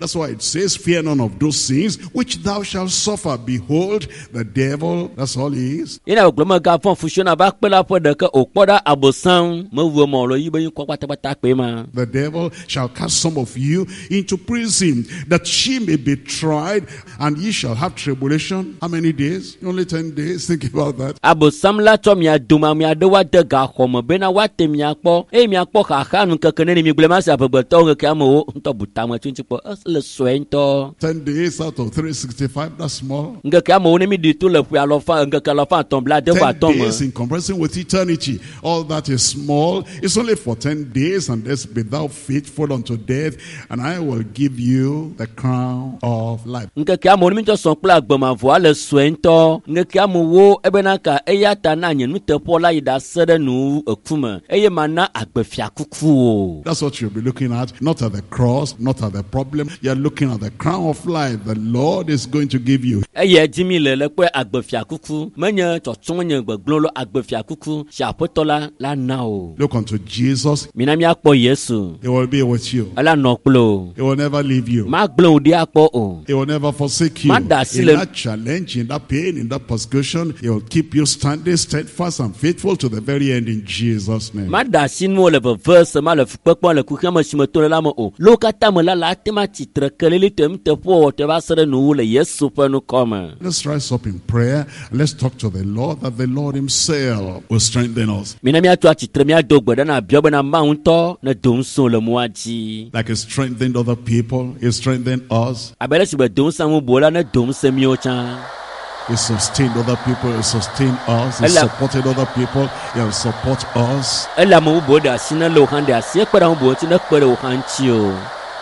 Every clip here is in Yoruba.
That's why it says, fear none of those things which thou shalt suffer. Behold, the devil, that's all he is. Ina ogloma ga fon fushona ba pela po de ka okpoda abosan mo wo mo lo yibe ko patapata pe ma. The devil shall cast some of you into prison, that ye may be tried, and ye shall have tribulation. How many days? Only 10 days. Think about that. Abosam la to mi aduma mi adewa de ga homo bena wate mi akpo mi akpo kaka nu kekene ni mi glema sa pegbeto nke amo to butama tunchi po le swento 10 days out of 365, that's small. nke amo ni mi ditu le pu alofa nke alofa tombla de wa 10 days in comparison with eternity, all that is small. It's only for 10 days, and this be thou faithful unto death, and I will give you the crown of life. nke amo ni mi to son pla gboma vo le swento nke amo wo ebena ka eyata na nyen mi te pola ida sede nu ekuma eye mana agbefia kuku. That's what you'll be looking at, not at the cross, not at the problem. You're looking at the crown of life the Lord is going to give you. Eye jimi le pe agbefia kuku menye totun nye gbeglolo agbefia kuku shapotola la nao. Look unto Jesus. Minami akpo Yesu. He will be with you. Ala noklo. He will never leave you. Ma gblon odi akpo o. He will never forsake you. In that challenge, in that pain, in that persecution, he will keep you standing steadfast and faithful to the very end in Jesus' name. Mada sinmo le verse ma le fukpekpo le kukama simeto la mo o. Lokata mo la tema titre kelele tem te po te ba sere nu le Yesu pe nu come. Let's rise up in prayer. Let's talk to the Lord, that the Lord himself will strengthen us. Minami atwa titre mi adogbe na biobe na maunto na donso le muaji. Like he strengthened other people, he strengthened us. Abele sibe donsa mo bola na donse mi o chan. He sustained other people, he sustained us, he supported other people, he will support us. Ela mo boda sina lo hande asie kwara mo bo ti na kwere o hanchi o.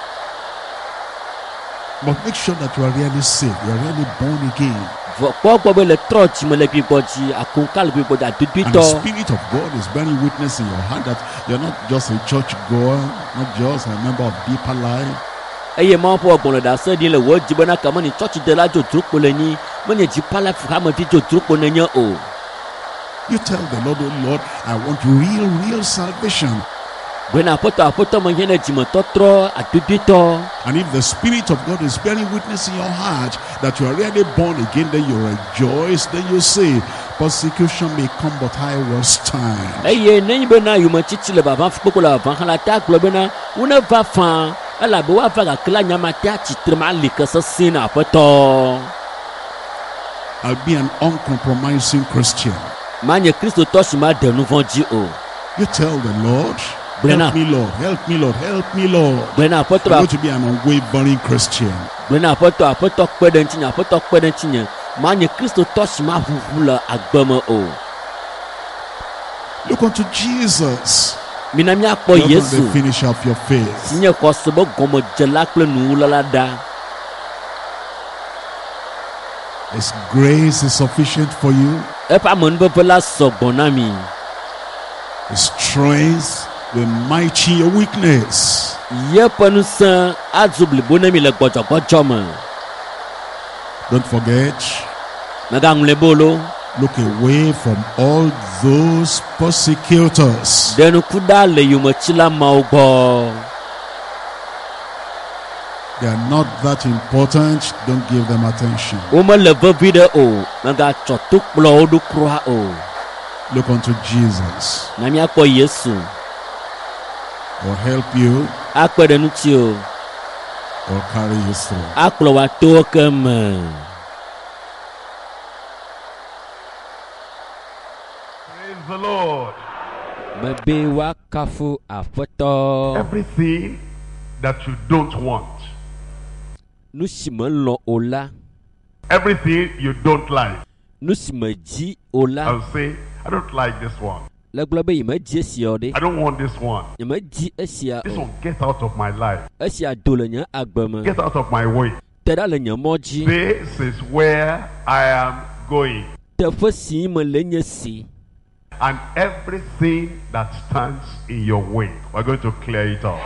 But make sure that you are really saved, you are really born again. And the Spirit of God is bearing witness in your heart that you're not just a church goer, not just a member of Deeper Life. Eye ma po ogbon da se din le wo jibona ka mo ni church de la jo drupo le ni mo ni Deeper Life ha mo fi jo drupo na yan o. You tell the Lord, oh Lord, I want real salvation. And if the Spirit of God is bearing witness in your heart that you are really born again, then you rejoice, then you say, persecution may come, but I will stand. I'll be an uncompromising Christian. You tell the Lord, help me, Lord, help me, Lord, help me, Lord. I want to be an unwavering Christian. Look unto Jesus. Not the finisher of your faith. His grace is sufficient for you. His strength will mighty your weakness. Don't forget, look away from all those persecutors. They are not that important. Don't give them attention. Look unto Jesus. Will help you or carry you through. Praise the Lord. Everything that you don't want, everything you don't like, I'll say, I don't like this one. I don't want this one. This one, get out of my life. Get out of my way. This is where I am going. And everything that stands in your way, we're going to clear it up.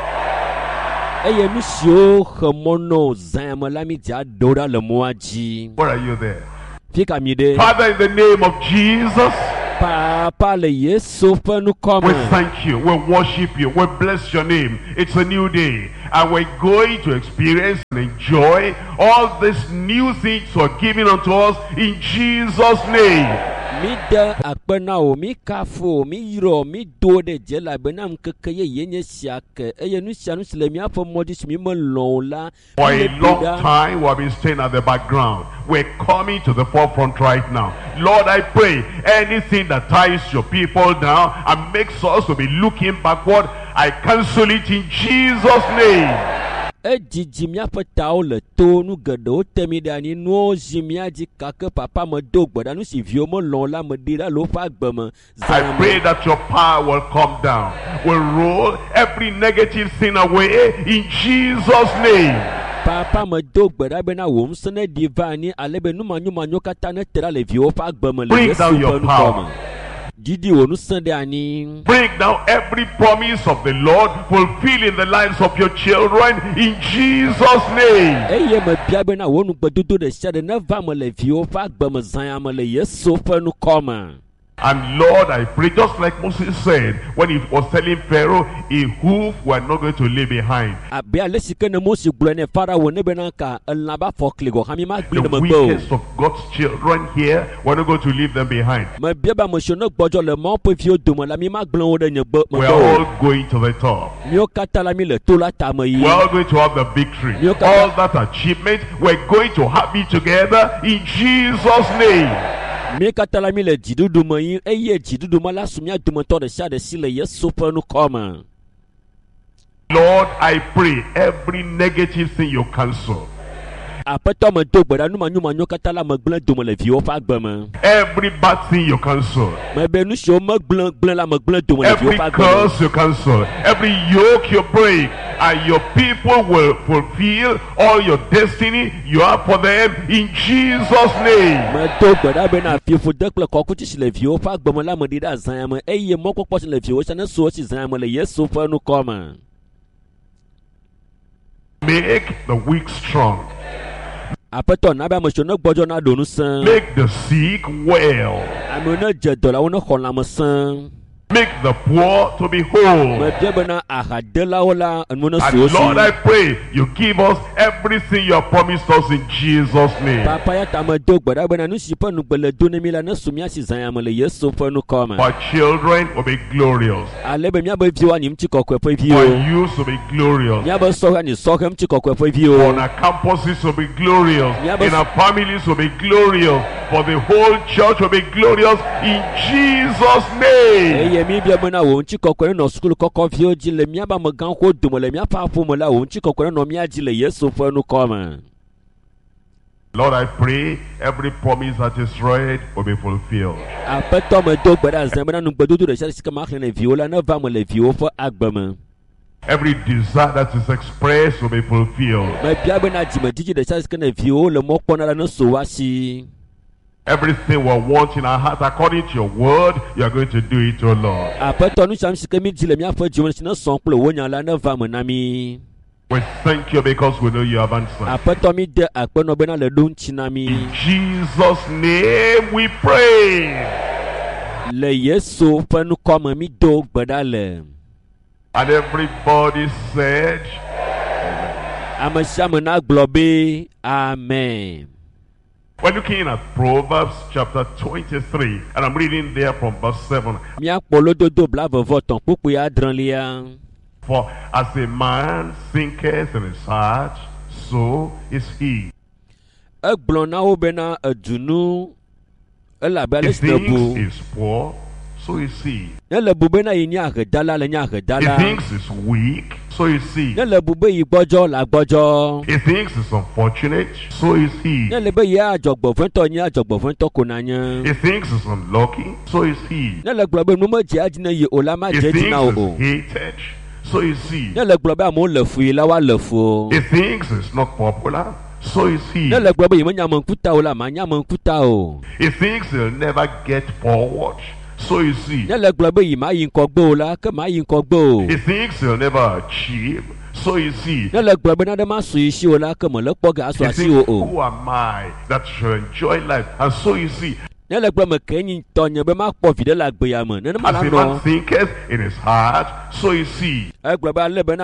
Where are you there? Father, in the name of Jesus, Papa le Yesu pe nu come. We thank you, we worship you, we bless your name. It's a new day, and we're going to experience and enjoy all these new things you are giving unto us in Jesus' name. Mi da akpena o mi kafo mi yiro mi do de jela benam keke ye yenye siake eye nu sia nu sile mi afo modis mi mo lon la. For a long time we have been staying at the background. We're coming to the forefront right now. Lord, I pray anything that ties your people down and makes us to be looking backward, I cancel it in Jesus' name. Jimia petao le to nu gedo temi dani no jimia di kake papa me do gbada nu si vio mo lon la me dira lo fa gbeme. I pray that your power will come down, will roll every negative thing away in Jesus' name. Papa me do gbada bena wom sene divani alebe nu manyo kata ne tera le vio fa gbeme le. Bring down your power. Bring down every promise of the Lord, fulfill in the lives of your children in Jesus' name. And Lord, I pray, just like Moses said when he was telling Pharaoh, a hoof we're not going to leave behind. The weakest of God's children here, we're not going to leave them behind. We're all going to the top. We're all going to have the victory. All that achievement, we're going to have it together in Jesus' name. Lord, I pray every negative thing you cancel. Every bad thing you cancel. Every curse you cancel. Every yoke you break. And your people will fulfill all your destiny you have for them in Jesus' name. Make the weak strong. Make the sick well. Make the poor to be whole. And Lord, I pray you give us everything you have promised us in Jesus' name. Our children will be glorious. Our youth will be glorious. On our campuses will be glorious. In our families will be glorious. For the whole church will be glorious in Jesus' name. Lord, I pray every promise that is read will be fulfilled. Every desire that is expressed will be fulfilled. Everything we want in our heart according to your word, you are going to do it, O Lord. We thank you because we know you have answered. In Jesus' name we pray. And everybody said, Amen. We're looking at Proverbs chapter 23, and I'm reading there from verse 7. For as a man thinketh in his heart, so is he. He thinks he's poor, so is he. He thinks he's weak, so is he. He thinks he's unfortunate, so is he. He thinks he's unlucky, so is he. He thinks he's hated, so is he. He thinks he's not popular, so is he. He thinks he'll never get forward, so is he. He thinks he'll never achieve, so is he. He thinks, who am I that shall enjoy life? And so is he. As a man thinketh in his heart, so is he. On the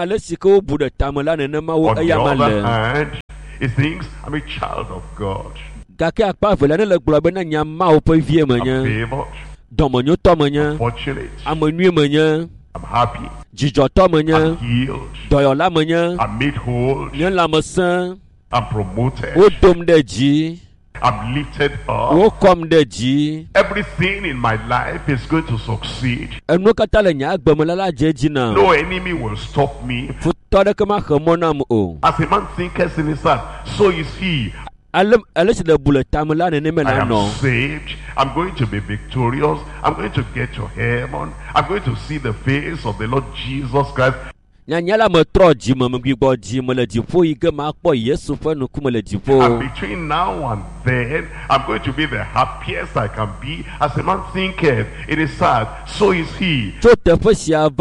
other hand, he thinks, I'm a child of God. I'm favored, I'm fortunate, I'm happy, I'm healed, I'm made whole, I'm promoted, I'm lifted up. Everything in my life is going to succeed. No enemy will stop me. As a man thinketh in his heart, so is he. I am saved. I'm going to be victorious. I'm going to get to heaven. I'm going to see the face of the Lord Jesus Christ. And between now and then, I'm going to be the happiest I can be. As a man thinketh in his heart, so is he. I'm talking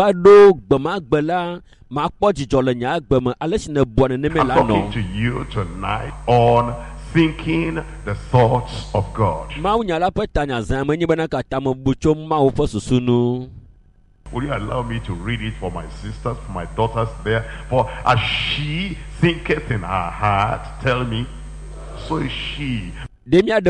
to you tonight on thinking the thoughts of God. Will you allow me to read it for my sisters, for my daughters there? For as she thinketh in her heart, tell me, so is she. As a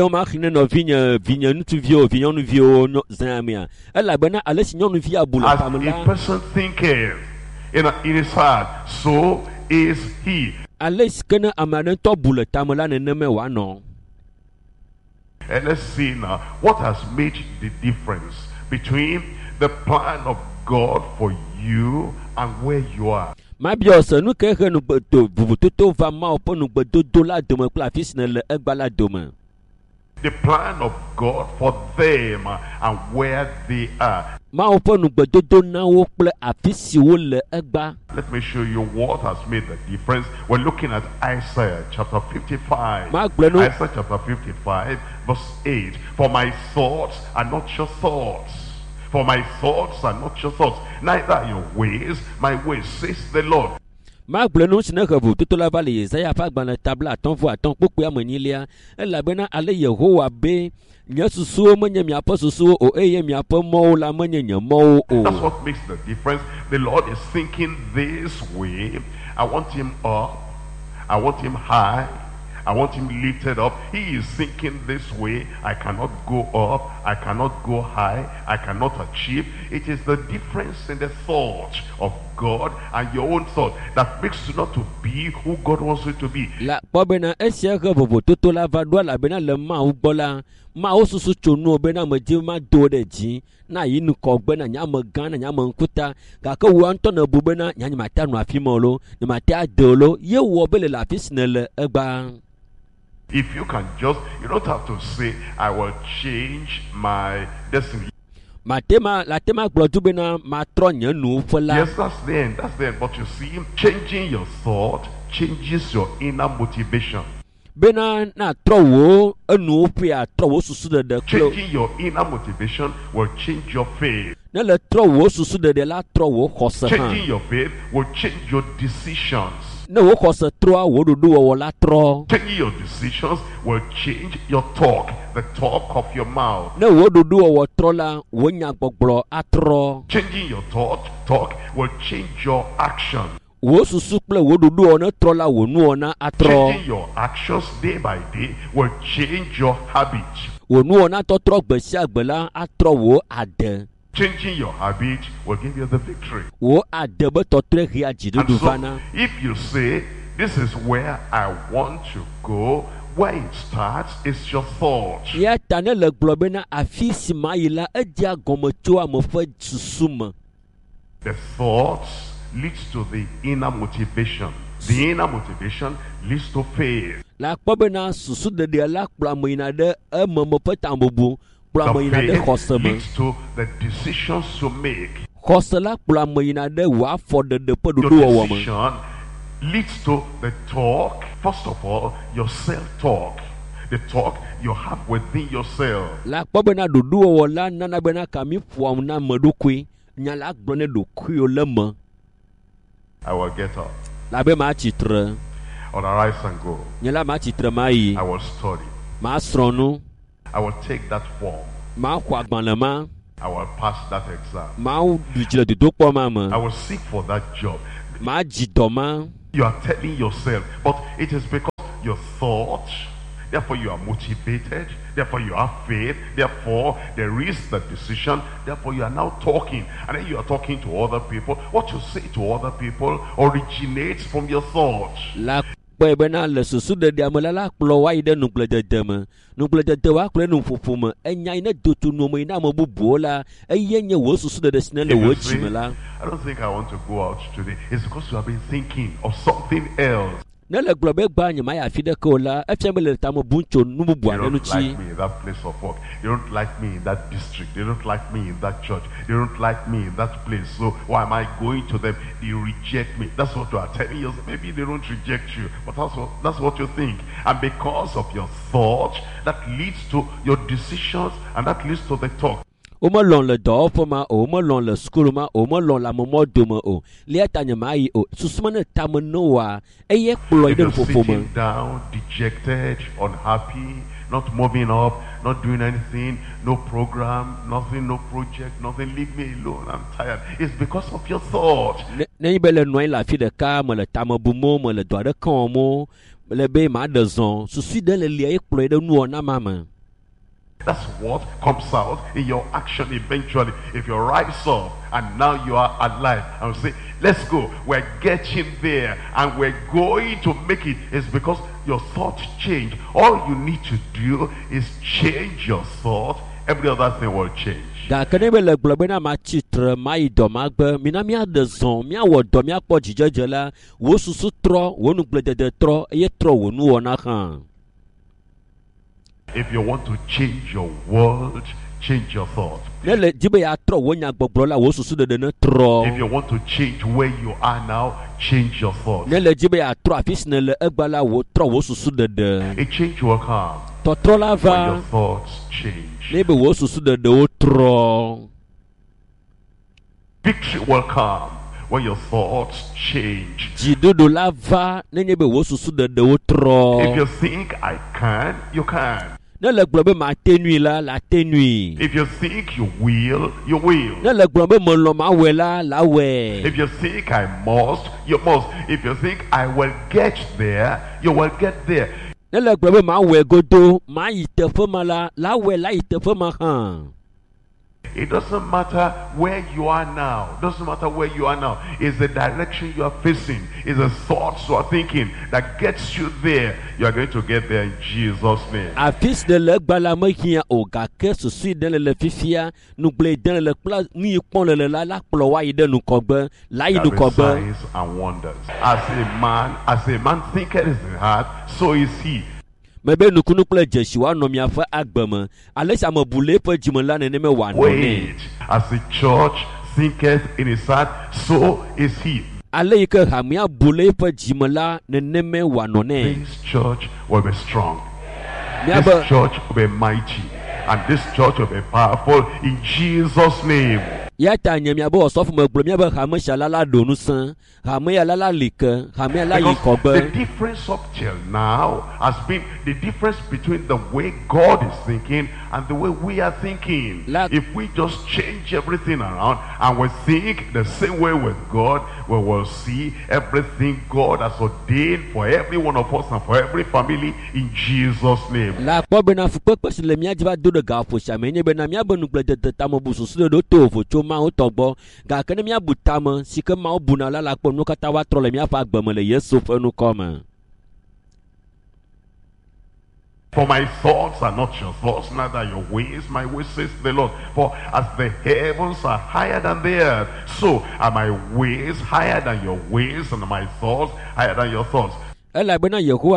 person thinketh in his heart, so is he. And let's see now what has made the difference between the plan of God for you and where you are. The plan of God for them and where they are. Let me show you what has made the difference. We're looking at Isaiah chapter 55. Isaiah chapter 55 verse 8. For my thoughts are not your thoughts. For my thoughts are not your thoughts, neither are your ways my ways, says the Lord. That's what makes the difference. The Lord is thinking this way. I want him up. I want him high. I want him lifted up. He is thinking this way. I cannot go up. I cannot go high. I cannot achieve. It is the difference in the thought of God and your own thought that makes you not to be who God wants you to be. If you can just, you don't have to say, I will change my destiny. Yes, that's the end, but you see, changing your thought changes your inner motivation. Changing your inner motivation will change your faith. Changing your faith will change your decisions. Changing your decisions will change your talk, the talk of your mouth. Changing your talk will change your action. Changing your actions day by day will change your habit. Changing your habit will give you the victory. And so, if you say, this is where I want to go, where it starts is your thought. The thoughts leads to the inner motivation. The inner motivation leads to faith. The faith leads to the decisions you make. Your decision leads to the talk. First of all, your self-talk. The talk you have within yourself. I will get up. I will arise and go. I will study. I will take that form. I will pass that exam. I will seek for that job. You are telling yourself, but it is because your thoughts, therefore you are motivated, therefore you have faith, therefore there is the decision, therefore you are now talking, and then you are talking to other people. What you say to other people originates from your thoughts. Bena le susu de diamelala kplo wa ide nuple de deme wa kple nu fofome enya ine dotu no me na mo bubuola eyenye wo susu de sinele wo chimela. I don't think I want to go out today. It's because you have been thinking of something else. Ne le globe gba nyama ya fide ko la efemele tamo buncho nu bubu anu chi. They don't like me in that place of work. They don't like me in that district. They don't like me in that church. They don't like me in that place. So why am I going to them? They reject me. That's what you are telling yourself. Maybe they don't reject you, but that's what you think. And because of your thoughts, that leads to your decisions, and that leads to the talk. Omalon le dofoma omalon le skuluma omalon la momoduma o liata nyamai o susumane tamanoa eye ploide fofoma. Sitting down, dejected, unhappy, not moving up, not doing anything, no program, nothing, no project, nothing. Leave me alone. I'm tired. It's because of your thoughts. Ne bele noy la fi de ka me le tamabumo me le doade kanmo le be ma de zon susu de le lie ploide nu ona mama. That's what comes out in your action eventually. If you rise up and now you are alive and say, let's go, we're getting there and we're going to make it, it's because your thoughts change. All you need to do is change your thought. Every other thing will change. Da kanebe le globena ma titre mai domagbe minamia de zon mia wo domia po jijejela wo susu tro wo nu glede de tro ye tro wo nu ona kan. If you want to change your world, change your thought. If you want to change where you are now, change your thoughts. A change will come when your thoughts change. Victory will come when your thoughts change. If you think I can, you can. If you think you will, you will. If you think I must, you must. If you think I will get there, you will get there. It doesn't matter where you are now. Doesn't matter where you are now. It's the direction you are facing. It's the thoughts you are thinking that gets you there. You are going to get there in Jesus' name. Exercise and wonders. As a man thinketh in his heart, so is he. Wait, as the church thinketh in his heart, so is he. This church will be strong. This church will be mighty. And this church will be powerful in Jesus' name. The difference up till now has been the difference between the way God is thinking and the way we are thinking. If we just change everything around and we think the same way with God, we will see everything God has ordained for every one of us and for every family in Jesus' name. For my thoughts are not your thoughts, neither your ways my ways, says the Lord. For as the heavens are higher than the earth, so are my ways higher than your ways, and my thoughts higher than your thoughts. For as the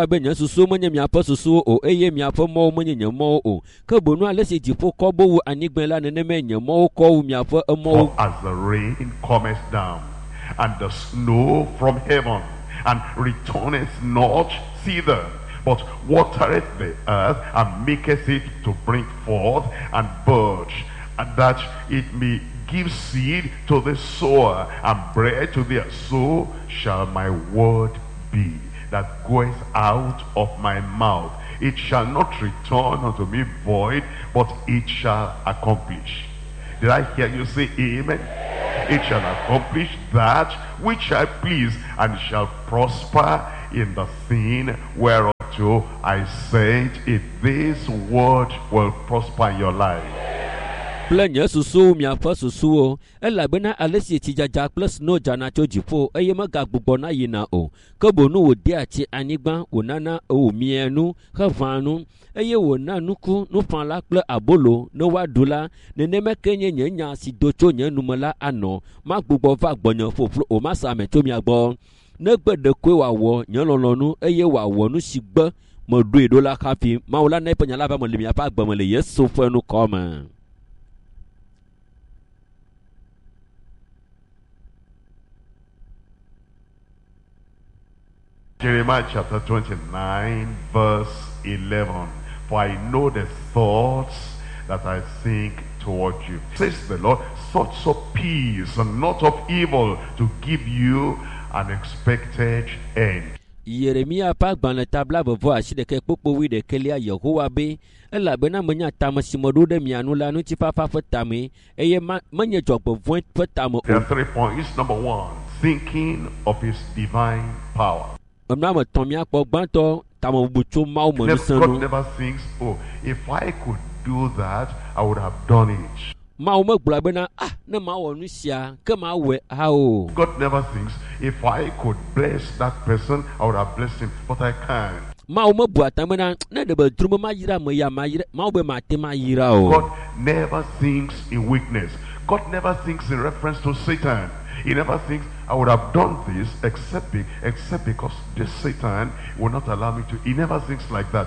rain cometh down, and the snow from heaven, and returneth not thither, but watereth the earth, and maketh it to bring forth and bud, and that it may give seed to the sower, and bread to the earth, so shall my word be that goeth out of my mouth. it shall not return unto me void, but it shall accomplish. Did I hear you say amen? It shall accomplish that which I please, and shall prosper in the thing whereunto I sent it. This word will prosper in your life. Planya susu miafa susu o elabena alesi tijaja plus no jana chojipo eyemaga gbogbo yina o kobonu odi ati anigba onana o mienu khavanu eye wona nuku nufala ple abolo no wadula neneme kenye nyenya si docho nyenumala ano ma gbogbo va gbonyan foflo o masa metomi agbo negbede kwe wawo nyololonu eye wawo nu sigbe mo do edola kafi maula na ipenya ba mo le miafa agbo mo le yeso fenu koma. Jeremiah chapter 29 verse 11. For I know the thoughts that I think toward you, says the Lord, thoughts of peace and not of evil, to give you an expected end. Yeremia pa gbanle tabla bovo ashide ke popo wi de kelia Yehowa be ela bena menya tamasimodo de mianu la nu ti fafa fatame eye manye jogbo voint fatamo. There are 3 points. Number 1, thinking of his divine power. God never thinks, oh, if I could do that, I would have done it. God never thinks, if I could bless that person, I would have blessed him, but I can't. God never thinks in weakness. God never thinks in reference to Satan. He never thinks, I would have done this except because this Satan will not allow me to. He never thinks like that.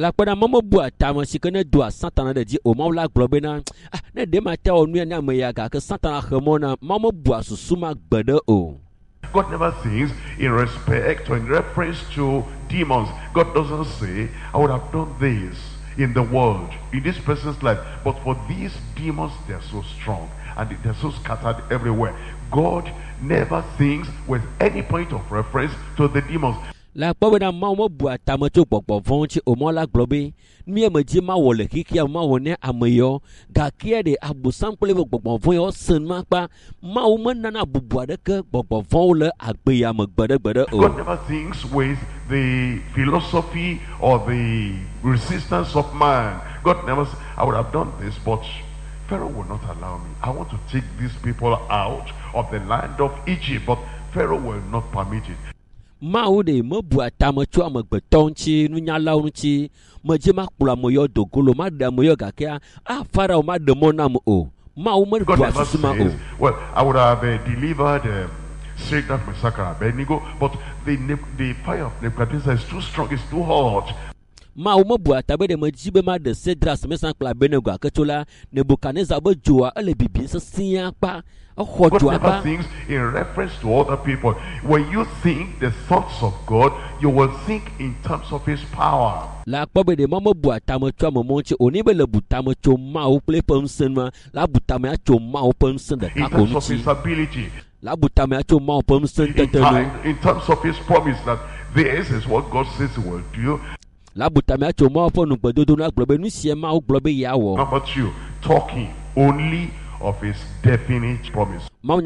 God never thinks in respect or in reference to demons. God doesn't say, I would have done this in the world, in this person's life, but for these demons, they're so strong and they're so scattered everywhere. God never thinks with any point of reference to the demons. La pobena mamo bua tamacho bokbo vonchi omola globe mi emeji ma wole kikia ma wone ameyo gakia de abusam kole bokbo vonyo senma pa ma umana na bubua de ke bokbo vonle agbe ya magbede gbede o. God never thinks with the philosophy or the resistance of man. God never says, I would have done this, but Pharaoh will not allow me. I want to take these people out of the land of Egypt, but Pharaoh will not permit it. Maude mobua tamacho amagbetonchi nunyalaunchi majema kula moyo dogolo mada moyo gakia Pharaoh mademona mo mau God never says, well, I would have delivered Shadrach, Meshach, and Abednego, but the fire of Nebuchadnezzar is too strong, it's too hot. Maumobua tabe de majibe ma de Shadrach, Meshach, and Abednego akatola Nebuchadnezzar bojoa ele bibi se siya pa. God never thinks in reference to other people. When you think the thoughts of God, you will think in terms of his power. La pobe de mama bua tamacho momonche onibele butamacho mau play pomsenma la butamacho mau pomsen de in terms of his ability. La butamacho mau pomsen in terms of his promise that this is what God says he will do. La butamacho mau ponu bedodo na globe nusie mau globe yawo. Number 2, talking only of his definite promise.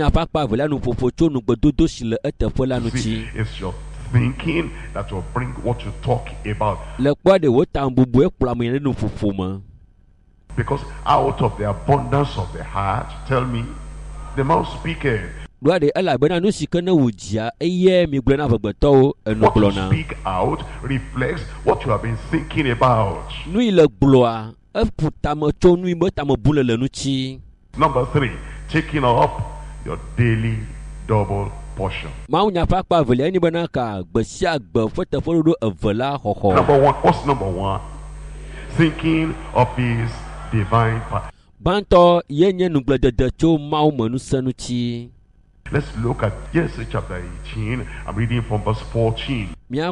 See, it's your thinking that will bring what you talk about. Because out of the abundance of the heart, tell me, the mouth speaketh. What you speak out reflects what you have been thinking about. Number 3, taking up your daily double portion. Number 1, what's number 1? Thinking of his divine power. Let's look at Genesis chapter 18. I'm reading from verse 14. Is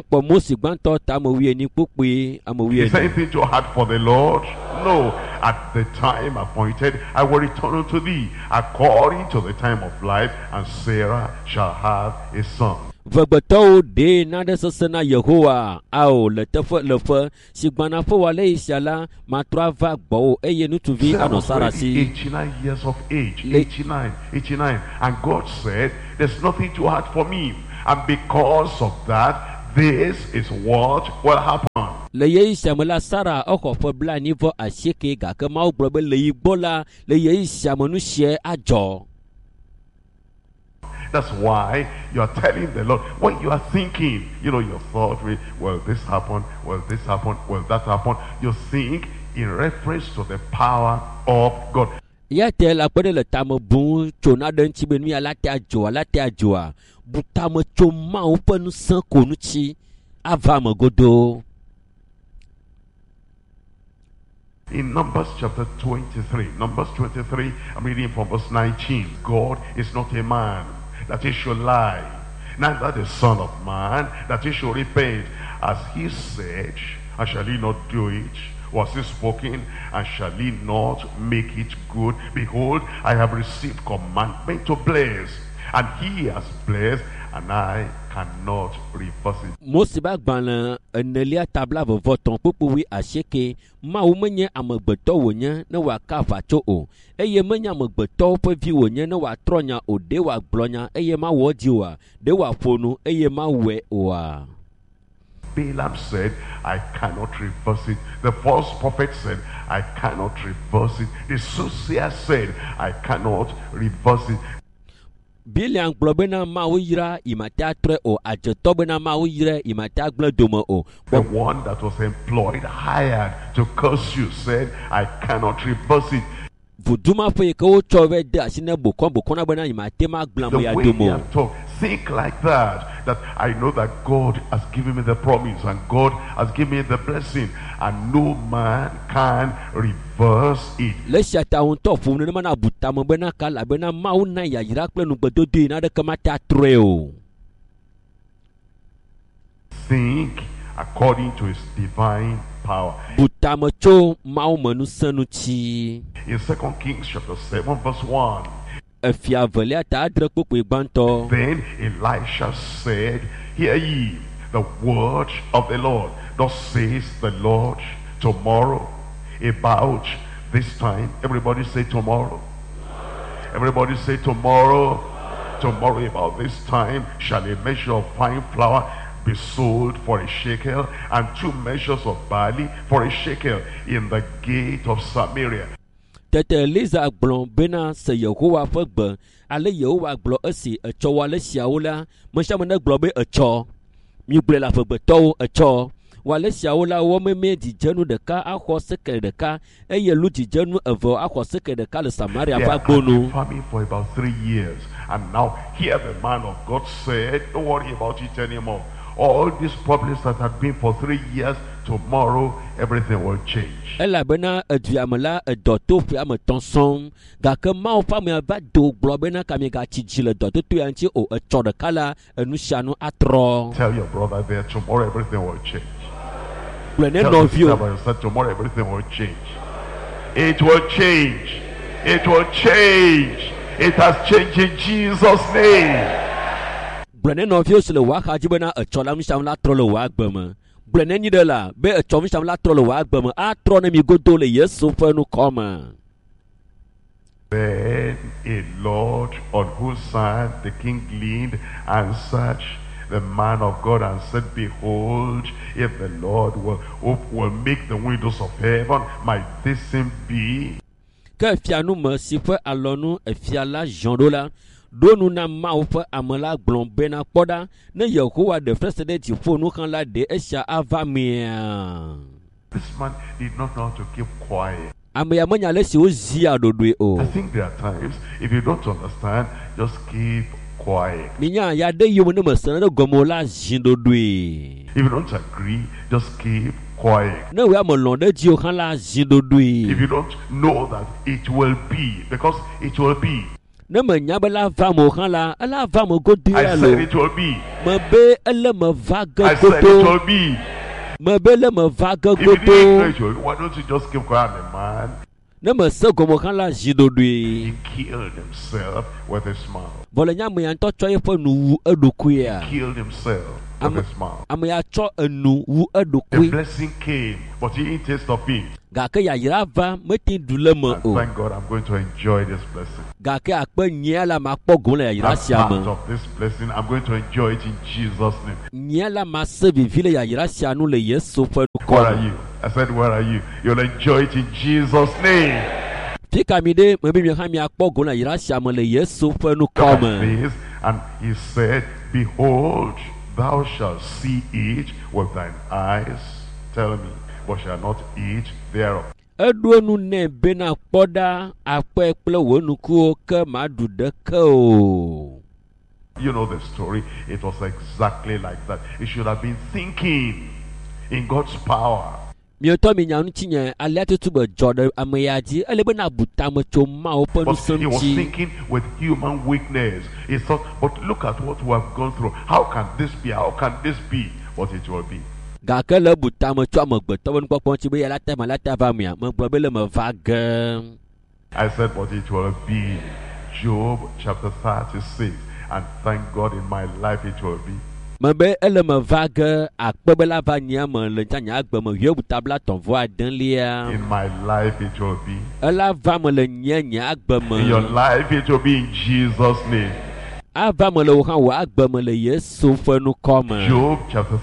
anything too hard for the Lord? No. At the time appointed, I will return unto thee according to the time of life, and Sarah shall have a son. Vegbeto de nade sesena Yehowa ao le teƒe le fe si gbana ƒe wale isiala matra va gbɔwo eye nutuvi anɔ sarasi 89 years of age 89 and God said there's nothing too hard for me, and because of that this is what will happen. le ye isiame la Sara exɔ ƒe blanyi vɔ asieke gake Mawu gblɔ be le yi gbɔ la le ye isiame nu sie adzɔ. That's why you are telling the Lord, when you are thinking, your thought, will this happen, will this happen, will that happen, you think in reference to the power of God. Yate la pede le tame bu tso na de ŋuti be nu ya la te adzoa bu tame tso Mawu ƒe ŋusẽ ko ŋuti ava me godo. In Numbers chapter 23, I'm reading from verse 19. God is not a man that he should lie, neither the Son of Man that he should repent. As he said, and shall he not do it? Was he spoken, and shall he not make it good? Behold, I have received commandment to bless, and he has blessed, and I cannot reverse it. Mosiba gbana enelia tabla vovoton pupuwi asheke Mawu menye amegbeto wonye ne waka vacho o eye menye amegbeto ƒe vi wonye ne watronya o de wa gblonya eye ma wo diwa de wa ƒonu eye ma we oa. Balaam said, I cannot reverse it. The false prophet said, I cannot reverse it. The soothsayer said, I cannot reverse it. Bilian globena Mawu yira imata tre o ajeto bena Mawu yira imata gble dome o. The one that was employed, hired to curse you, said, I cannot reverse it. Vuduma fe ke wo chove de asine bokona bena imate ma gblamo ya domo. Think like that I know that God has given me the promise and God has given me the blessing, and no man can reverse it. Leshata unto fu ne mana butamo bena kala bena Mawu na ya yira kple nugbedodo na de kamata treo. Think according to his divine power. Butamo cho Mawu manusanu chi. In 2 Kings chapter 7 verse 1. Then Elisha said, hear ye the word of the Lord. Thus says the Lord, tomorrow about this time. Everybody say tomorrow. Everybody say tomorrow. Tomorrow about this time shall a measure of fine flour be sold for a shekel, and 2 measures of barley for a shekel in the gate of Samaria. Tete Liza blon bena se Yehowa ƒe gbe ale Yehowa gblɔ esi etsɔ wale siawo la mesiame ne gblɔ be etsɔ migblẽ la ƒegbetɔwo etsɔ wale siawo la wɔ memee dzidzenu ɖeka axɔ sekele ɖeka eye lu dzidzenu eve axɔ sekele ɖeka le Samaria ƒe agbonu. Farming for about 3 years, and now here the man of God said, don't worry about it anymore. All these problems that have been for 3 years, tomorrow everything will change. Elabena eduamela edoto fiame tonson gake Mawu ƒe ame va do gblɔ bena kami gatsi dzi le dɔtoto ya ŋuti o etsɔ ɖeka la enusianu atrɔ. Tell your brother there, tomorrow everything will change. Gblɔ ne nɔvio. Tomorrow everything will change. It will change. It will change. It has changed in Jesus' name. Blene novio se le wa xadzi bena etsɔ la nusiam la trɔ le wa agbe me. Blene nyi de la be etsɔ nusiam la trɔ le wa agbe me atrɔ ne mi godo le Yesu ƒe nukɔme. Then a Lord on whose side the king leaned answered the man of God and said, behold, if the Lord will make the windows of heaven, might this thing be? Ke fianu me si ƒe alɔnu efia la zɔn ɖo la. Donu na Mawu ƒe ame la gblɔ bena kpɔɖa ne Yehowa ɖe frese ɖe dziƒo nu xlã la ɖe esia ava mia. This man did not know how to keep quiet. Ame ya menya le si wozia ɖoɖoe o. I think there are times if you don't understand, just keep quiet. Minya ya ɖe yome ne mesẽ ɖe gɔme la zi ɖoɖoe. If you don't agree, just keep quiet. Ne wea me lɔ̃ ɖe dzi o xlã la zi ɖoɖoe. If you don't know that it will be, because it will be. Ne me nya be la va mo xlã la ela va mo godo I ya said lo. it will be. Me be ele me va ge I said it godo. will be. Me be le me va ge If you didn't know godo. it will be, why don't you just keep quiet, man? Ne me se gomo kan la jidodui. He killed himself with his mouth. Volenya me yanto cho ye fo nu edukuya. He killed himself with his mouth. Amya cho enu wu The edukui. blessing came, but he didn't taste of it. Gake ya yirava meti dulema And o. thank God I'm going to enjoy this blessing. Gake akpe nyia la makpo gon la ya yira That part siame. of this blessing, I'm going to enjoy it in Jesus' name. Nyia la masse vivile ya yira sianu le Yesu fe Where are ko. you? I said, where are you? You'll enjoy it in Jesus' name. Fika mi de me bi mi ha mi akpo gon la yira siame le Yesu fe nu Look ko at me. this. And he said, behold, thou shalt see it with thine eyes. Tell me, but shall not eat thereof. Eduonu ne bena kpoda akpe kple wonuku ke madu de ke o. You know the story. It was exactly like that. He should have been thinking in God's power. Mioto mi nyanu tinye ale tutu be jode ameyaji ele bena buta mo choma o pe nu But he was semti. thinking with human weakness. He thought, but look at what we have gone through. How can this be? How can this be? But it will be. Gake le buta mo cho amegbeto be nkpokpo ti be ya lata va mia me gbo be le me va ge. I said, but it will be. Job chapter 36. And thank God in my life it will be. Me be ele me va ge akpe be la va nya me le ntanya agbe me yo buta bla ton vo aden lia. In my life it will be. Ela va me le nya agbe me. In your life it will be in Jesus' name. Ava me le wo han wa agbe me le Yesu fe nu ko me. Job chapter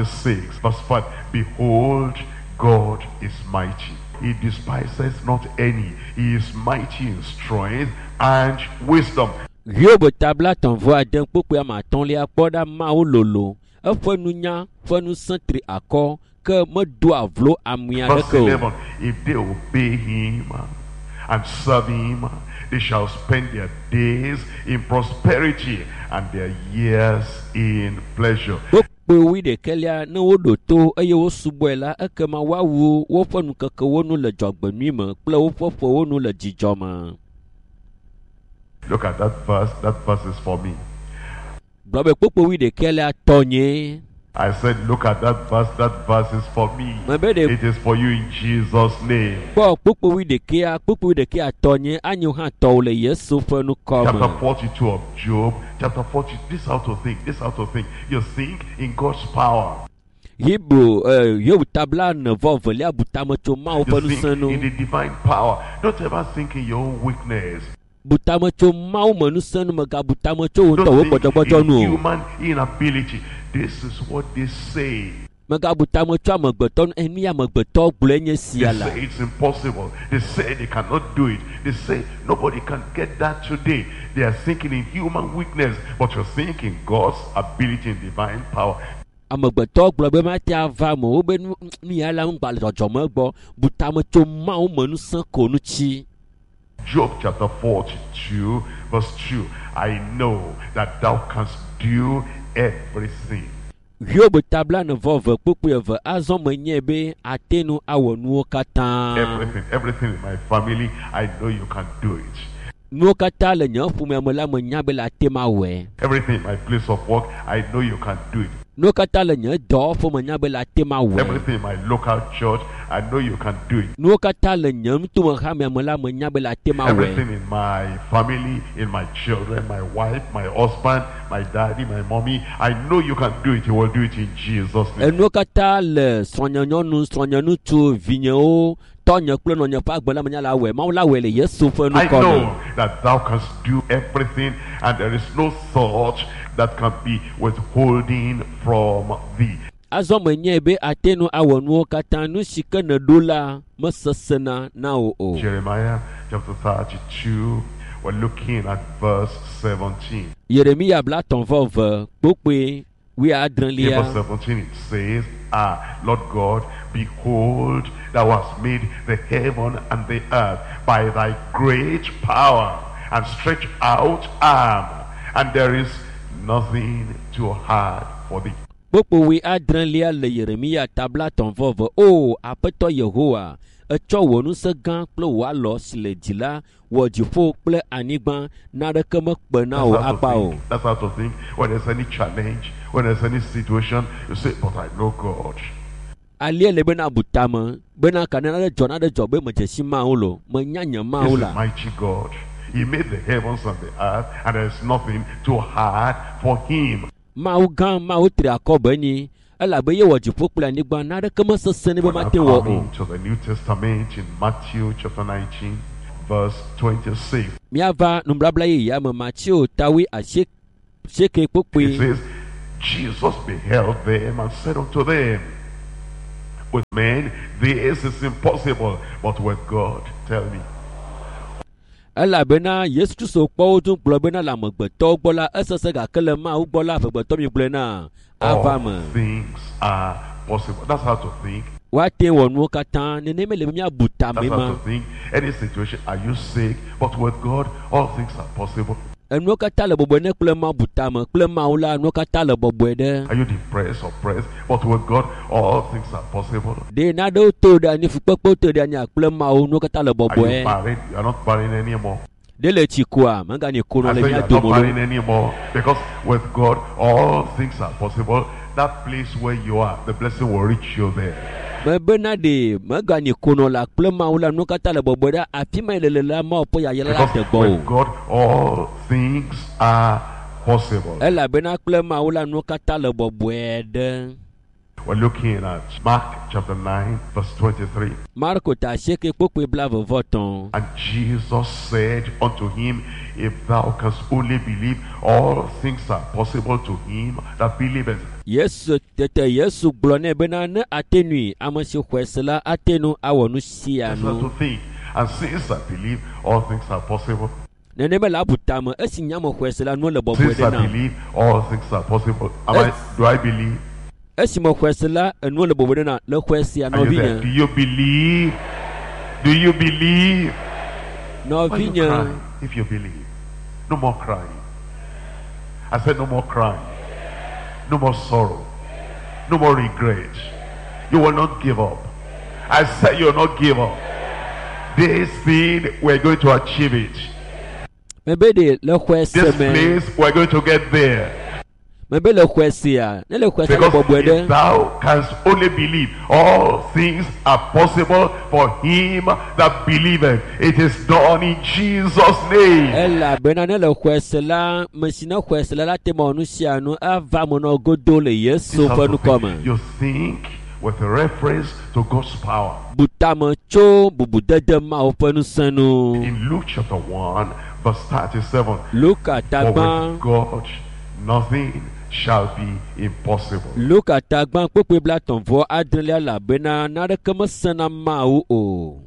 36 verse 5. Behold, God is mighty. He despises not any. He is mighty in strength and wisdom. Yo tabla ton vo aden popo ma ton lia kpoda ma o lolo. E fe nu nya, fe nu sentri akọ ke me do avlo amia de Verse ko. 11. If they obey him and serve him, they shall spend their days in prosperity and their years in pleasure. Popo wi de kelia ne wo do to eye wo subo la eke ma wa wu wo fe nu keke wo nu le jogbenu me kple wo fofo wo nu le dzidzɔ me. Look at that verse. That verse is for me. Blobe popo wi de kelia tonye. I said, look at that verse. That verse is for me. It is for you in Jesus' name. Popo wi de kia tonye anyo ha to le Yesu fe nu ko me. Chapter 42 of Job. Chapter 40. This is how to think. This is how to think. You think in God's power. Hebrew, yo tabla ne vo velia buta mo choma o fe nu You think senu. in the divine power. Don't ever think in your own weakness. Buta mo choma o menu senu me ga buta mo cho to wo Don't think pojo in nu. human inability. This is what they say. Me ga buta mo cho amegbeto eni amegbeto gble nye They siala. say it's impossible. They say they cannot do it. They say nobody can get that today. They are thinking in human weakness, but you're thinking God's ability and divine power. Amegbeto gble be ma ti ava mo wo be ni ala ngba le jojo me gbo buta mo choma o menu sen ko nu chi. Job chapter 42 verse 2. I know that thou canst do everything. Yo tabla ne vo ve popo ve azon me nye be atenu awo nu kata. Everything in my family, I know you can do it. Nu kata le nya fu me la me nya be la tema we. Everything in my place of work, I know you can do it. Nu kata le nya do fu me nya be la tema we. Everything in my local church, I know you can do it. Nu kata le nya mtu me ha me la me nya be la tema we. Everything in my family, in my children, my wife, my husband, my daddy, my mommy, I know you can do it. You will do it in Jesus' name. Nu kata le sonyanu tu vinyo tonya kple no nya pa gbela me nya la we ma la we le Yesu fe nu I ko. know that thou canst do everything, and there is no thought that can be withholding from thee. Azon me nye be atenu awo nu kata nu sike ne dola me sesena na o. Jeremiah chapter 32, we're looking at verse 17. Yeremia bla ton vove pope we In adrenlia. verse 17 it says, Lord God, behold, thou hast made the heaven and the earth by thy great power and stretch out arm, and there is nothing too hard for thee. Pope we adrenlia le Yeremia tabla ton vove o apeto Yehowa etsɔ wɔ nusẽ gã kple wɔ alɔ si le dzi la wɔ dziƒo kple anyigba naɖeke mekpe na wò akpa o. That's how to think. When there's any challenge, when there's any situation, you say, but I know God. alie le bena butama bena kanana jona de jobe majesi maulo manyanya maula. Mighty God. He made the heavens and the earth, and there's nothing too hard for him. Mau gan mau triakobani ala be yewo jipopla ni gba na de kama sesene be mate wo. To the New Testament in Matthew chapter 19 verse 26. Miava numblabla ya Matthew tawi a sheke popwe. It says, Jesus beheld them and said unto them, with men this is impossible, but with God, tell me. Ala bena Yesu Kristo kpo tun kplo bena la mogbeto gbola esese ga kele ma ugbola fegbeto mi blena avama. Things are possible. That's how to think. Wa te wonu katan ne ne mele mi abuta That's mema. how to think. Any situation, are you sick? But with God, all things are possible. Enu kata le bobo ne kple ma buta me kple ma ula nu kata le bobo de. Are you depressed or oppressed? But with God, all things are possible. De na do to da ni fukpekpo to da ni kple ma nu kata le bobo Are e. you barren? You are not barren anymore. De le chikua manga ni kono le You mi are not adomolo. barren anymore, because with God, all things are possible. That place where you are, the blessing will reach you there. Me bena de manga ni kono la kple ma ula nu kata le bobo da afi ma le la ma po ya yela la te Because gbo. with God, all things are possible. Ela bena kple ma ula nu kata le bobo de. We're looking at Mark chapter 9, verse 23. Marko ta sheke pokwe blave voton. And Jesus said unto him, if thou canst only believe, all things are possible to him that believeth. Yesu tete Yesu glone bena ne atenui amasi kwesela atenu awonu That's what to sianu. think. And since I believe, all things are possible. Nene me la butama esi nyamo kwesela no le bobo Since de I na. believe, all things are possible. Do I believe? Esi mo kwesela no le bobo de na le kwesi Are you there? Do anovinya. you believe? Do you believe? Why are you Novinya. crying? If you believe, no more crying. I said no more crying. No more sorrow. No more regret. You will not give up. I said you will not give up. This thing, we're going to achieve it. Mebe de le kwese This me. place, we're going to get there. Mebe le kwesi ya. Ne le kwesi le Because bobo if de. thou canst only believe, all things are possible for him that believeth. It is done in Jesus' name. Ela bena ne le kwesela mesina kwesela la te mo nu sianu ava mo no godo le This Yesu is how fa to nu think. koma. You think with a reference to God's power. Butama cho bubu dede ma ofanu sanu. In Luke chapter 1, verse 37, Luka for tagban with God nothing shall be impossible. Luka tagban pepe bla ton vo adrelia la bena na de kama sana ma o.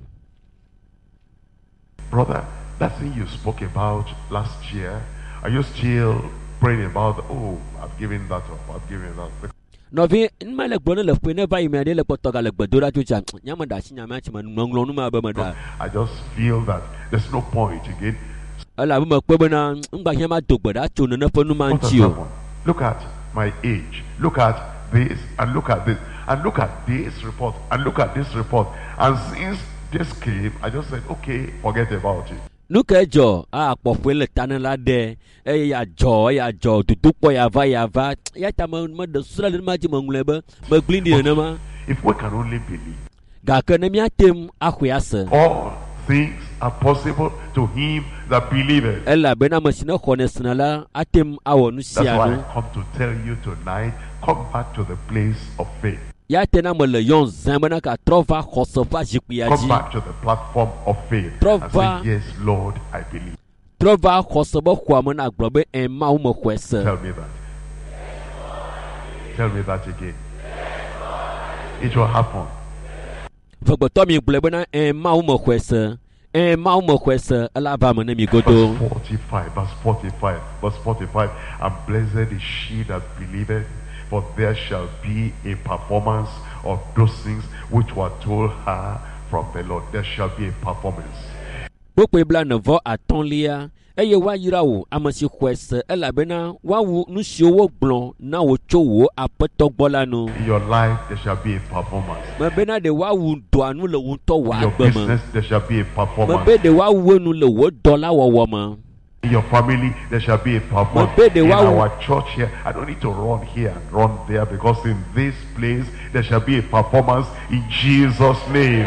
Brother, that thing you spoke about last year, are you still praying about, oh, I've given that up, I've given that? Novi nma le gbona le pe ne va ime de le potoga le gbedora tucha. Nyama da shi nyama chi manonglo nu ma be ma da. I just feel that there's no point again. Ala bu ma pe bena ngba hia ma dogbeda cho ne fa nu ma What has nchi o. happened? Look at my age. Look at this and look at this and look at this report and look at this report. And since this came, I just said, okay, forget about it. Nuka jo a pofwe le tanela de ya jo tutu po ya va ya ta ma de sura le ma ji mangulebe ma glindi ne ma If we can only believe, ga ka ne mi atem akhuyase all things are possible to him that believeth. ela bena masina khonesna la atem awonu That's why I sianu come to tell you tonight, come back to the place of faith. ya tena mo le yon zambana ka trova khosofa jikuya Come ji back to the platform of faith and Trova- say, yes, Lord, I believe. trova khosobo khwama na grobe en ma mo khwese Tell me that. Tell me that again. It will happen. fagboto mi glebena en ma mo khwese en ma mo khwese ala va mo ne mi godo. Verse 45, verse 45, verse 45. And blessed is she that believeth, for there shall be a performance of those things which were told her from the Lord. There shall be a performance. Pokwe bla nevo atonlia eye wa yira wo amasi kwese elabena wa wu nusiowo gbon na wo chowo apeto gbola no In your life, there shall be a performance. me bena de wa wu do anu le wu to In wa your agbema business, there shall be a me performance. be de wa wu nu le wo dola wo ma In your family, there shall be a performance. In our church here, I don't need to run here and run there, because in this place, there shall be a performance in Jesus' name.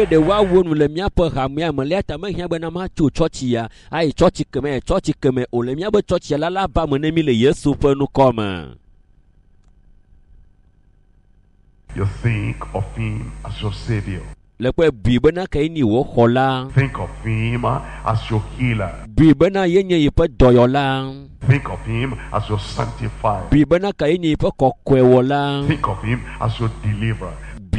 You think of him as your Savior. Think of him as your healer. Think of him as your sanctifier. Think of him as your deliverer.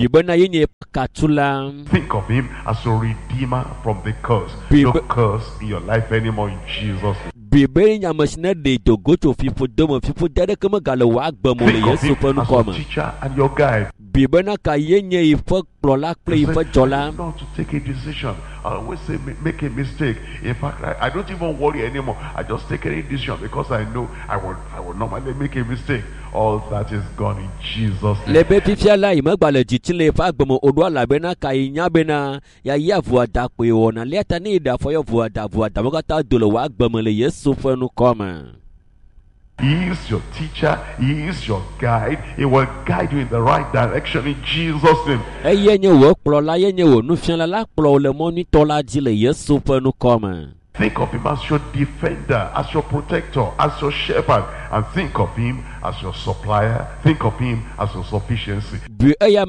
Think of him as your redeemer from the curse. No curse in your life anymore in Jesus' name. Think of him as your teacher and your guide. Not to take a decision. I always say make a mistake. In fact, I don't even worry anymore. I just take any decision because I know I will normally make a mistake. All that is gone in Jesus' name. He is your teacher. He is your guide. He will guide you in the right direction in Jesus' name. Think of him as your defender, as your protector, as your shepherd, and think of him as your supplier. Think of him as your sufficiency. If you're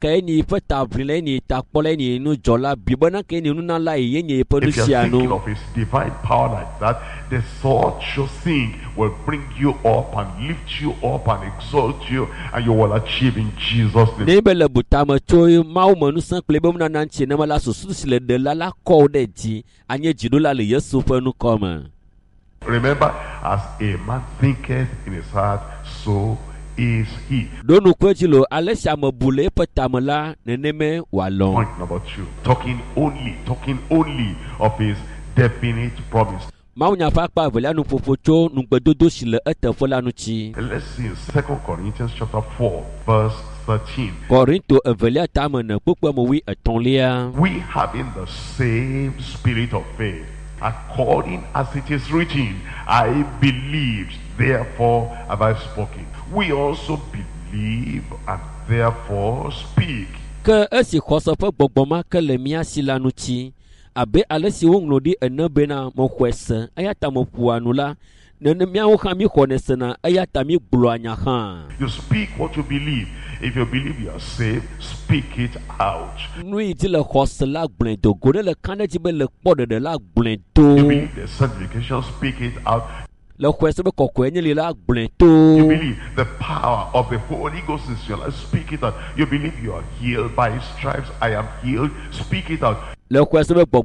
thinking of his divine power like that, the thought you think will bring you up and lift you up and exalt you, and you will achieve in Jesus' name. Remember, as a man thinketh in his heart, so is he. Point number 2, talking only of his definite promise. Let's see in 2 Corinthians chapter 4, verse 13. We having the same spirit of faith, according as it is written, I believed, therefore have I spoken. We also believe and therefore speak. Abe alesi wonglodi enebena mokwese ayata mopuanula nenemiawo khami khonesena ayata mi gluanya ha. You speak what you believe. If you believe you are saved, speak it out. Nui ti le khosela gblendo gode le kaneji be le pode de la gblendo. You believe the sanctification, speak it out. You believe the power of the Holy Ghost is your life, speak it out. You believe you are healed by his stripes, I am healed, speak it out. You believe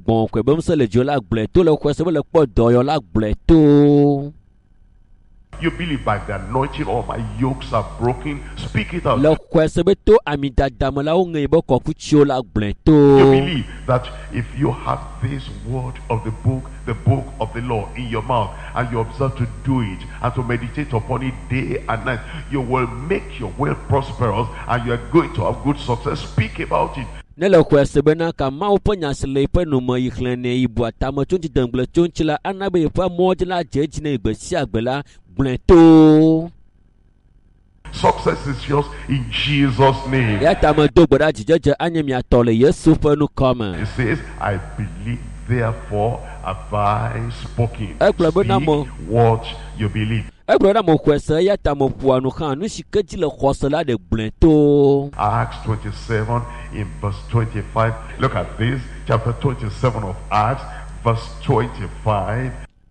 by the anointing all my yokes are broken, speak it out. You believe that if you have this word of the book of the law in your mouth, and you observe to do it and to meditate upon it day and night, you will make your way prosperous and you are going to have good success. Speak about it. Success is yours in Jesus' name. It says, I believe, therefore have I spoken. Speak what you believe. Acts 27 in verse 25. Look at this, chapter 27 of Acts, verse 25.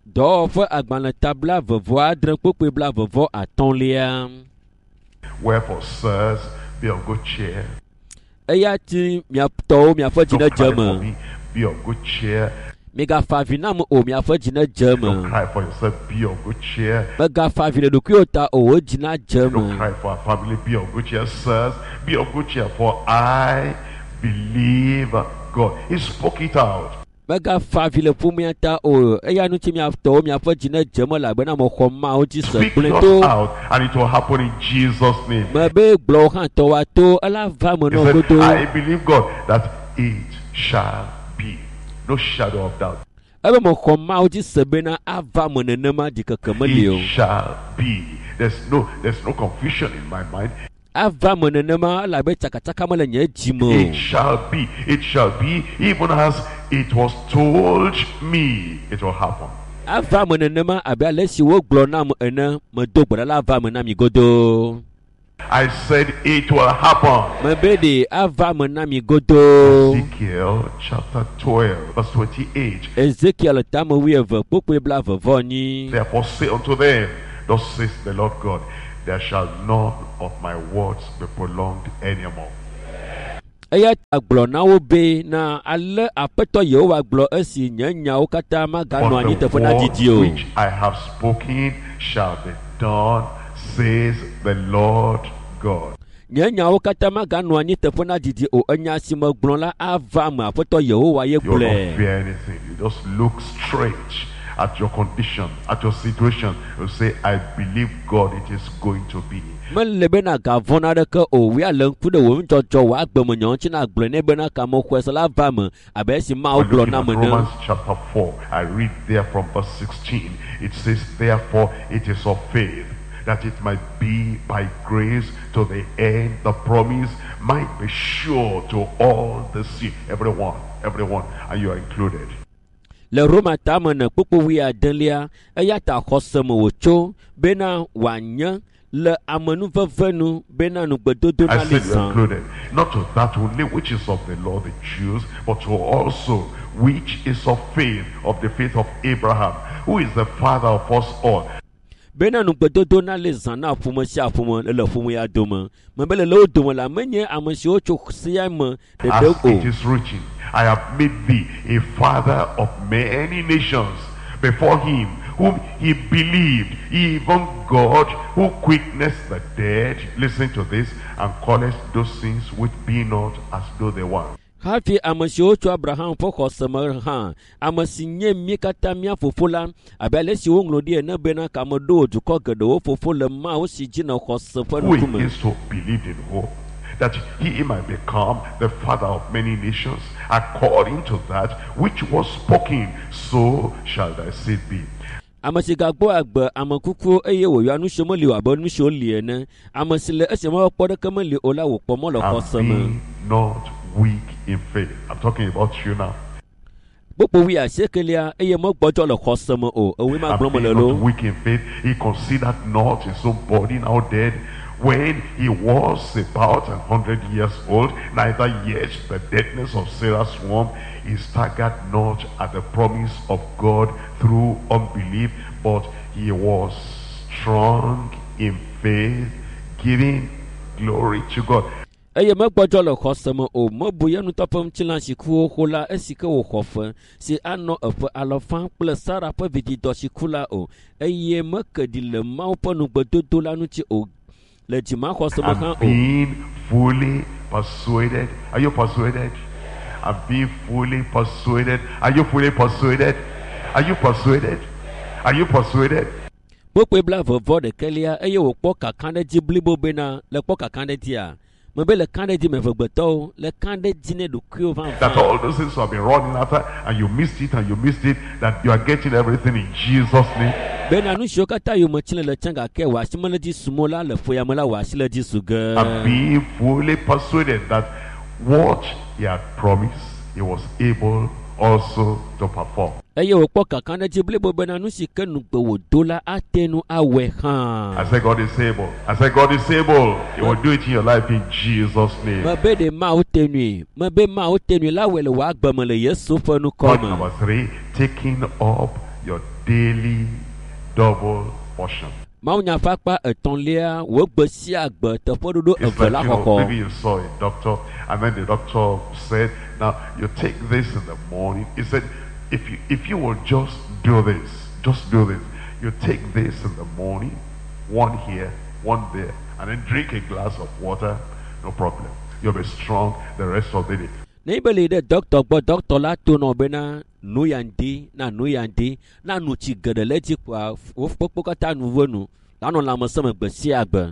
Wherefore, sirs, be of good cheer. Don't cry for me, be of good cheer. Don't cry for yourself, be of good cheer. Don't cry for our family, be of good cheer. Sirs, be of good cheer, for I believe God. He spoke it out. He spoke it out, and it will happen in Jesus' name. He said, I believe God that it shall be. No shadow of doubt. ebe mo khoma uji sebena ava monenema dikakameli o. It shall be. There's no confusion in my mind. Ava monenema la be takataka mala nye jimo. It shall be. It shall be even as it was told me it will happen. Ava monenema abe alesi wo glo na mo ene mo dogbara la ava mo na mi godo. I said it will happen. Mabede ava mo na mi godo. Ezekiel chapter 12 verse 28. Ezekiel tamo wi eve popo bla voni. Therefore say unto them, thus says the Lord God, there shall none of my words be prolonged anymore. Eya aglo na wo be na alle apeto Yehowa glo esi nyanya o kata magano anyi te fona didio. Which I have spoken shall be done, says the Lord God. Nyanya o kata magano anyi te fona didio o anya sima glo la ava ma apeto Yehowa ye You don't kule. fear anything. You just look straight at your condition, at your situation. You say, I believe God, it is going to be. Men lebena gavona de ke o wi alen kude wo njojo wa agbe mo nyon chi na agble ne bena ka mo kwesala vame abesi ma o glo na mo ne. Romans chapter 4, I read there from verse 16. It says, therefore it is of faith, that it might be by grace to the end the promise might be sure to all the seed. Everyone, and you are included. Le Roma tamane popo wi adelia eyata khosemo wocho bena wanya le amenu vevenu bena nu gbedodo na I said you are lisan. included. Not to that only which is of the law, the Jews, but to also which is of faith, of the faith of Abraham, who is the father of us all. Bena nu gbedodo na lisan na fumo si afumo le fumo ya doma. Mabele lo doma la menye amasi ocho sia me de As dego. it is written, I have made thee a father of many nations before him whom he believed, even God who quickeneth the dead, listen to this, and calleth those things which be not as though they were. Hafi amasi ocho Abraham po khosema ha amasi nye mikata mia fofola abele si wonglo die na bena kamodo duko gedo fofola ma o si jina khosefa Who nukume. is to believe in hope, that he might become the father of many nations, according to that which was spoken, so shall thy seed be. Amasigagbo agbe amakuku eye wo yanu shomoli wa bonu sholi ene amasile esemo podo kemeli ola wo pomo lo And koseme. be not weak in faith. I'm talking about you now. Popo wi asekelia eye mo gbojo lo koseme o ewe ma And gbomo be le not lo. weak in faith. He considered not his own body now dead, when he was about 100 years old, neither yet the deadness of Sarah's womb. He staggered not at the promise of God through unbelief, but he was strong in faith, giving glory to God. Eye mo gbojo lo koseme o mo buye nu topom chilan siku hola esike wo khofe si ano efe alofan ple Sara pe vidi do sikula o eye mo kedi le ma po nu gbedodo lanu ti o le jima koseme kan And o. being fully persuaded. Are you persuaded? And being fully persuaded. Are you fully persuaded? Are you persuaded? Are you persuaded? Popo bla vovo de kelia eye wo po kakande ji blibo bena le po kakande dia. Mebe le kande di me vegbeto le kande dine do krio van. That all those things you have been running after, and you missed it, that you are getting everything in Jesus' name. Bena nu shokata yo machile le changa ke wa simole di sumola le foyamala wa sile di suga. And be fully persuaded that what he had promised, he was able also to perform. Eye wo po kakande ji blibo bena nu sikenu gbe wo dola atenu awe han. I said God is able. I said God is able. He will do it in your life in Jesus' name. Mebe de ma o tenui. Mebe ma o tenui la wele wa agbame le Yesu fe nu Point kome. number 3, taking up your daily double portion. Ma nya fakpa etonlia wo gbe si agbe te fododo It's eve like, la you know, koko. maybe you saw a doctor, and then the doctor said, now you take this in the morning. He said, if you will just do this, you take this in the morning, one here, one there, and then drink a glass of water, no problem. You'll be strong the rest of the day. Neighborly the doctor but doctor la to no bena nuyandi na nuchi gede leji kwa ofpokata nuvonu lanu la mo sama gbe si agbe.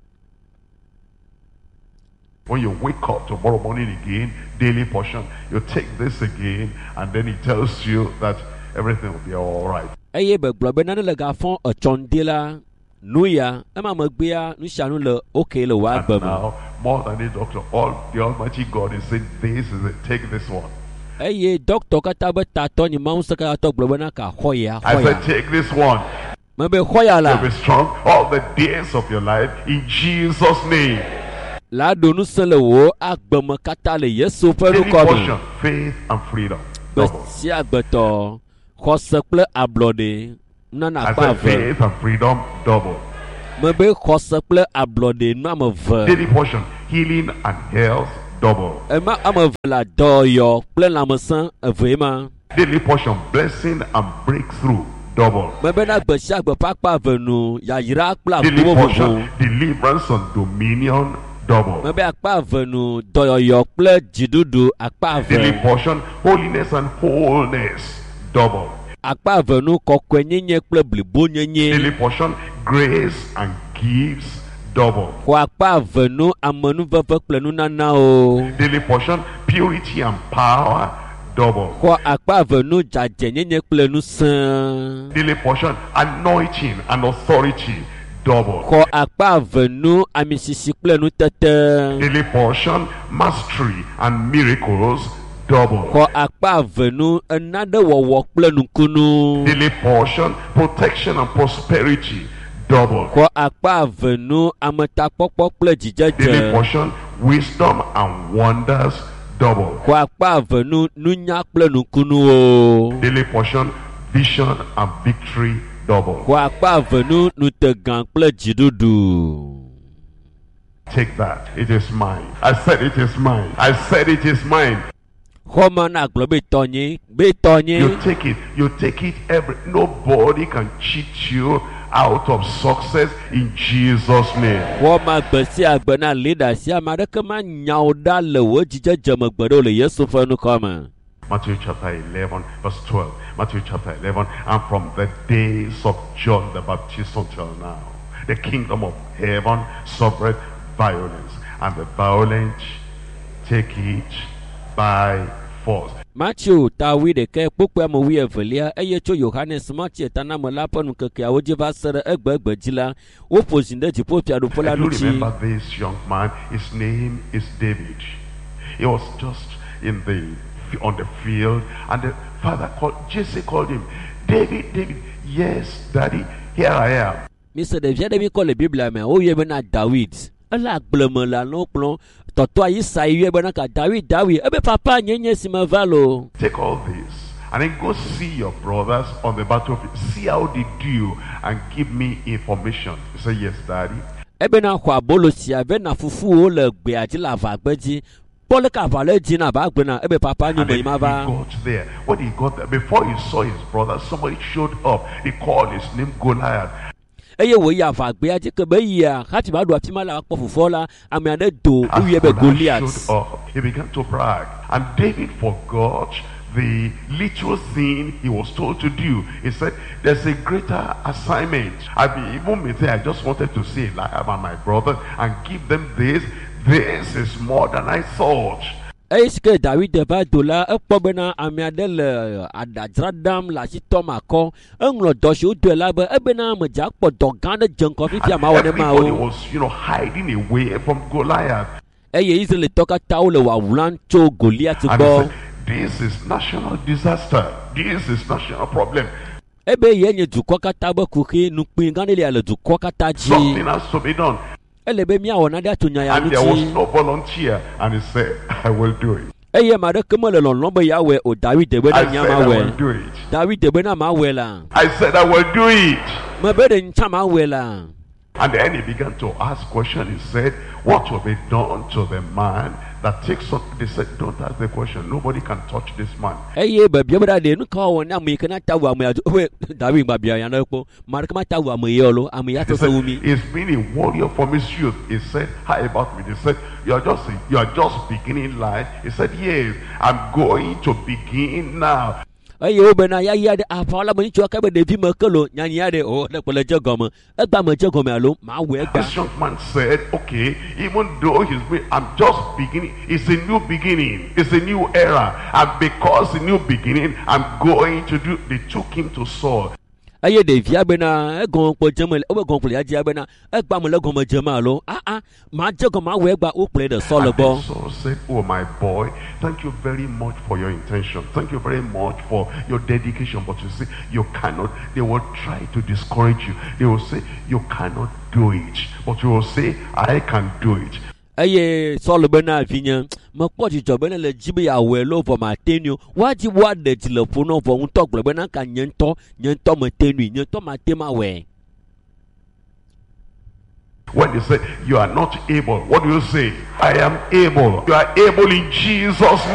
When you wake up tomorrow morning again, daily portion, you take this again, and then he tells you that everything will be all right. Eye be glo be na le ga fon ochonde la nuya e ma magbea nu shanu le okay le wa And gbe mo. now, more than a doctor, all the Almighty God is saying, this is it, take this one. Eye doctor kata be ta to ni ma unsaka to glo be na ka hoya I said, hoya. take this one. Me be hoya You'll la. be strong all the days of your life in Jesus' name. La do nu se le wo agbe me kata le Yesu pe Daily ru ko portion, me. faith and freedom. Be Double. si agbeto khose kple ablode na na I pa said, ve. faith and freedom, double. Me be khose kple ablode na me ve. Daily portion, healing and health, double. E ma ame ve la do yo kple lamesan eve ma. Daily portion, blessing and breakthrough, double. Me be na gbe si agbe pakpa ve nu ya yira kple Daily agbo portion, vovo. deliverance and dominion, double. Me be akpa ve nu doyoyo kple jidudu akpa Daily ve. portion, holiness and wholeness, double. Akpa ve nu kokwe nyenye kple blibo nyenye. Daily portion, grace and gifts, double. Ko akpa ve nu amenu veve kple nu nana o. Daily portion, purity and power, double. Ko akpa ve nu jaje nyenye kple nu sen. Daily portion, anointing and authority, double. Ko akpa ve nu amisisi kple nu tete. Daily portion, mastery and miracles, double. Ko akpa ve nu enade wɔwɔ kple nukunu. Daily portion, protection and prosperity, double. Ko akpa ve nu ametakpɔkpɔ kple Daily dzidzedze. portion, wisdom and wonders, double. Ko akpa ve nu nunya kple nukunu o. Daily portion, vision and victory, double. Ko akpa ve nu nutegan kple dziɖuɖu. Take that. It is mine. I said it is mine. I said it is mine. Xɔme na gblɔ be tɔnye, be You tɔnye. take it. You take it nobody can cheat you out of success in Jesus' name. Xɔma gbe sia gbe na leda si ame aɖeke ma nyawo ɖa le wo dzidzedze me gbe ɖo le Yesu ƒe nukɔme. Matthew chapter 11 verse 12. Matthew chapter 11. And from the days of John the Baptist until now, the kingdom of heaven suffered violence, and the violent take it by force. Matthew tawi ɖeke kpokpe ame wi evelia eye tso Yohanes Matthew taname la ƒe nukekeawo dzi va se ɖe egbegbe dzi la woƒo zi ɖe dziƒofiaɖuƒe la I do ŋuti. remember this young man. His name is David. He was just on the field, and the father Jesse called him, David, David. Yes, daddy, here I am. Mise ɖevia ɖe mi kɔ le Biblia me woyɔe bena David. Ele agbleme la no kplɔ tɔtɔa Yisai yɔe bena ka David ebe papa nye si me va lo. Take all this and then go see your brothers on the battlefield. See how they do and give me information. He said, yes, daddy. Ebe na xɔ abolo sia ve na fufuwo le gbea dzi le avagbe dzi. Kpɔle ka ava le dzi na ba gbe na ebe papa And nyɔme then yi he ma va. got there. When he got there, before he saw his brother, somebody showed up. He called his name Goliath. Eye wo yi avagbea dzi ke be yia hati ma ɖo afi ma la akpɔ fofoa la ame aɖe do As woyɔe be Goliath Goliath. showed up, he began to brag. And David forgot the little thing he was told to do. He said, there's a greater assignment. Even me say, I just wanted to see Eliab and my brother and give them this. This is more than I thought. Eye si ke David va do la ekpɔ bena ame aɖe le aɖadzra ɖam le asi tɔm akɔ. Eŋlɔ dɔ si wodoe la be ebena medza kpɔ dɔ gã aɖe dze ŋkɔ fifi ama wɔ ne ma Everybody wo. was, hiding away from Goliath. Eye Israelitɔ katã wo le wawulam tso Goliath And he gbɔ. said, this is national disaster. This is national problem. Ebe ye nye dukɔ katã be kuxi nukpui gã ɖe le dukɔ katã Something dzi. has to be done. Ele be miawɔ naɖe atso nya ya And there was ŋuti. no volunteer. And he said, I will do it. Eye ame aɖeke mele lɔlɔ̃ be yeawɔe o David be na I nya said, ma I will wɔe. do it. David be na ma wɔe la. I said, I will do it. Me be ɖe ntsa ma wɔe la. And then he began to ask questions. He said, what will be done to the man that takes up? They said, don't ask the question. Nobody can touch this man. Eye be bia be da de nu ka wɔ ne ame yi ke na ta wu ame ado we David gba bia ya na kpɔ. Ma ɖeke ma ta wu ame ye lo ame ya He to se said, wu mi. he's been a warrior from his youth. He said, how about me? He said, you are just beginning life. He said, yes, I'm going to begin now. Ayo bena ya ya de afa la bani chwa ka be David makelo nya nya de o le pele jogom e gba mo jogom alo ma we gba. This young man said, okay, even though I'm just beginning, it's a new beginning, it's a new era, and because the new beginning, I'm going to do. They took him to Saul. Aye David abena e gon po jemel o be gon po ya ji abena e gba mo le gon mo jema alo ma jogom ma we gba o play the Saul bo. Saul said, oh my boy, thank you very much for your intention, thank you very much for your dedication, but you see, you cannot. They will try to discourage you. They will say you cannot do it, but you will say I can do it. Aye Saul bena vinya ma ko ji jobe na le jibe ya we lo for ma tenio waji wa de ti le fo no for un tok bena ka nyento ma tenui nyento ma tema we. When they say you are not able, what do you say? I am able. You are able in Jesus'